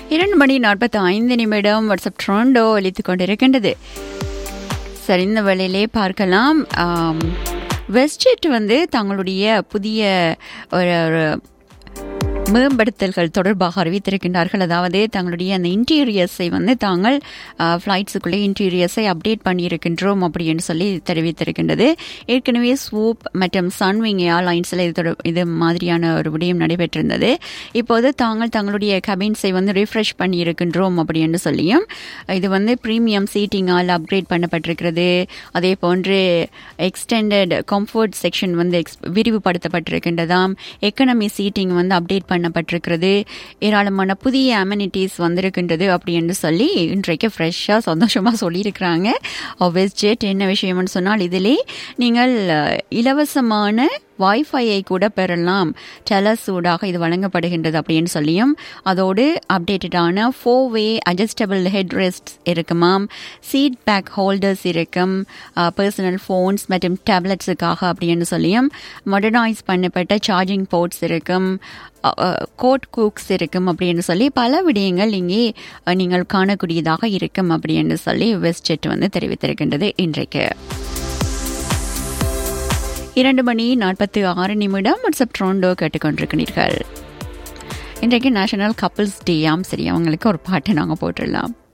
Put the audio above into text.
2:45 WhatsApp ட்ரோண்டோ ஒலித்துக் கொண்டிருக்கின்றது. சரி, இந்த வேளையிலே பார்க்கலாம். வெஸ்ட்ஜெட் தங்களுடைய புதிய ஒரு மேம்படுத்தல்கள் தொடர்பாக அறிவித்திருக்கின்றார்கள். அதாவது தங்களுடைய அந்த இன்டீரியர்ஸை தாங்கள் ஃப்ளைட்ஸுக்குள்ளே இன்டீரியர்ஸை அப்டேட் பண்ணியிருக்கின்றோம் அப்படின்னு சொல்லி தெரிவித்திருக்கின்றது. ஏற்கனவே ஸ்வூப் மற்றும் சன்விங் ஏர்லைன்ஸில் இது மாதிரியான ஒரு விடயம் நடைபெற்றிருந்தது. இப்போது தாங்கள் தங்களுடைய கபின்ஸை ரீஃப்ரெஷ் பண்ணியிருக்கின்றோம் அப்படின்னு சொல்லியும் இது ப்ரீமியம் சீட்டிங்கால் அப்கிரேட் பண்ணப்பட்டிருக்கிறது. அதே போன்று extended comfort section விரிவுபடுத்தப்பட்டிருக்கின்றதாம். Economy seating update பண்ணப்பட்டிருக்கிறது. ஏராளமான புதிய அமெனிட்டிஸ் வந்திருக்கின்றது அப்படின்னு சொல்லி இன்றைக்கு ஃப்ரெஷ்ஷாக சந்தோஷமாக சொல்லியிருக்கிறாங்க. வெஸ்ட்ஜெட் என்ன விஷயம்னு சொன்னால், இதிலே நீங்கள் இலவசமான வைஃபையை கூட பெறலாம். டெலஸ் ஊடாக இது வழங்கப்படுகின்றது அப்படின்னு சொல்லியும், அதோடு அப்டேட்டடான 4-வே அட்ஜஸ்டபிள் ஹெட் ரெஸ்ட் இருக்குமாம். சீட் பேக் ஹோல்டர்ஸ் இருக்கும். பர்சனல் ஃபோன்ஸ் மற்றும் டேப்லெட்ஸுக்காக அப்படின்னு சொல்லியும் மாடர்னைஸ் பண்ணப்பட்ட சார்ஜிங் போர்ட்ஸ் இருக்கும். கோட் குக்ஸ் இருக்கும் அப்படின்னு சொல்லி பல விடயங்கள் இங்கே நீங்கள் காணக்கூடியதாக இருக்கும் அப்படின்னு சொல்லி வெஸ்ட்ஜெட் தெரிவித்திருக்கின்றது. இன்றைக்கு 2:46 வாட்ஸ்அப் ட்ரோண்டோ கேட்டுக்கொண்டிருக்கிறீர்கள். இன்றைக்கு நேஷனல் கப்பிள்ஸ் டே. சரி, அவங்களுக்கு ஒரு பாட்டு நாங்கள் போட்டுடலாம்.